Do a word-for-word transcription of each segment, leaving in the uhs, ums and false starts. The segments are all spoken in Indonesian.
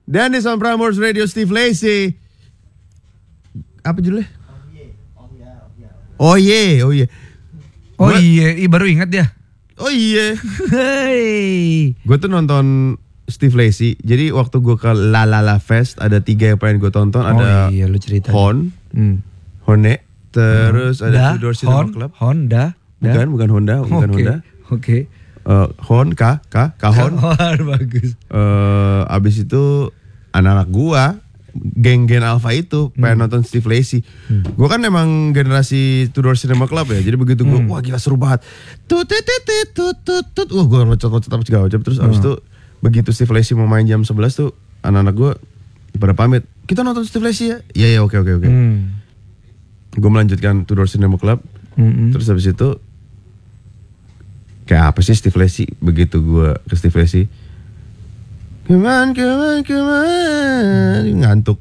Dennis on Prambors Radio, Steve Lacy. Apa judulnya? Oh iya, oh iya. Oh iya, iya baru ingat ya. Oh iya. Hey. Gue tuh nonton Steve Lacy. Jadi waktu gue ke La La La Fest ada tiga yang pengen gue tonton. Ada oh iya, lu cerita. Hon, hmm. Hone, terus hmm. ada Tudor Cinema Club. Honda. Bukan, bukan Honda, bukan okay. Honda. Oke. Okay. Uh, Hon, K, K, Kahon. Kahon, bagus. Uh, abis itu anak-anak gua, geng-geng Alpha itu hmm. pengen nonton Steve Lacy. Hmm. Gua kan emang generasi Tudor Cinema Club ya. Jadi begitu gua, hmm. wah gila seru banget. Tut tut tut tut tut tut. Wah gua loncat-loncat apa segala macam. Terus hmm. abis itu begitu Steve Lacy mau main jam sebelas tuh anak-anak gua pada pamit. Kita nonton Steve Lacy ya? Iya ya oke oke oke. Hmm. Gua melanjutkan Tudor Cinema Club. Hmm. Terus habis itu kayak apa sih Steve Lacy? Begitu gue ke Steve Lacy, come on, come on, come on, ngantuk.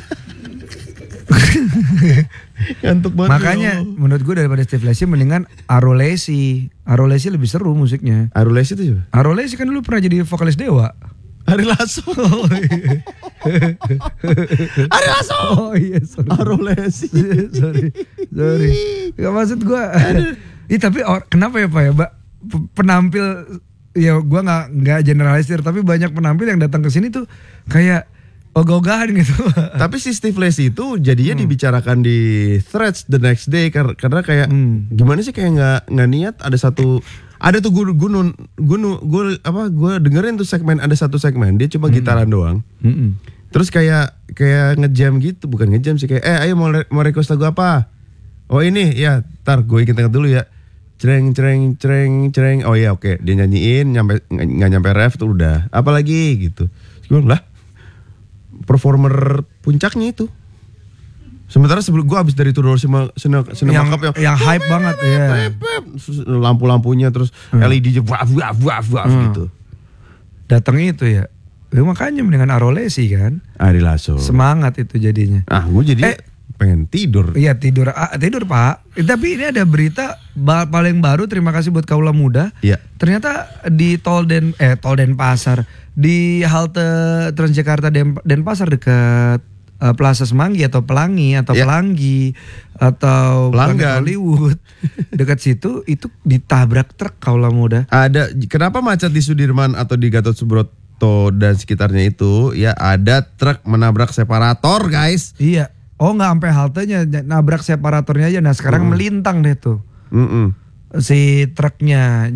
Ngantuk banget. Makanya yo. Menurut gue daripada Steve Lacy mendingan Aro Lacy. Aro Lacy lebih seru musiknya. Aro Lacy itu siapa? Aro Lacy kan dulu pernah jadi vokalis Dewa. Ari Lasso. Oh, iya. Ari Lasso. Oh iya, sorry. Aro Lacy. sorry, sorry. Gak maksud gue. Ih tapi or, kenapa ya Pak ya, Mbak? Penampil ya gue nggak nggak generalisir tapi banyak penampil yang datang ke sini tuh kayak ogah-ogahan gitu. Tapi si Steve Lacy itu jadinya hmm. dibicarakan di Threads the next day karena kayak hmm. gimana sih kayak nggak nggak niat ada satu ada tuh gue gue gue gue apa gue dengerin tuh segmen ada satu segmen dia cuma hmm. gitaran doang. Hmm. Terus kayak kayak ngejam gitu bukan ngejam sih kayak eh ayo mau mau request lagu apa? Oh ini ya tar gue inget-inget dulu ya. Cereng cereng cereng cereng oh iya oke okay. Dia nyanyiin nyampe nggak nyampe ref tuh udah apalagi gitu gue lah performer puncaknya itu sementara sebelum gue habis dari Tudor Cinema Cinema Club yang, yang hype banget ya lampu-lampunya terus hmm. L E D-nya wah wah wah wah hmm. gitu datang itu ya ya makanya mendingan Aro Lacy kan Ari Lasso semangat itu jadinya ah gue jadi eh, pengen tidur. Iya tidur, ah, tidur Pak. Tapi ini ada berita ba- paling baru. Terima kasih buat kaula muda. Iya. Ternyata di Tol Den eh Tol Denpasar di halte Transjakarta Den- Denpasar dekat uh, Plaza Semanggi atau Pelangi atau ya. Pelanggi atau Pelanggan Hollywood dekat situ itu ditabrak truk kaula muda. Ada kenapa macet di Sudirman atau di Gatot Subroto dan sekitarnya itu? Ya ada truk menabrak separator guys. Iya. Oh nggak sampai haltenya nabrak separatornya aja. Nah sekarang mm. melintang deh tuh mm-mm. si truknya.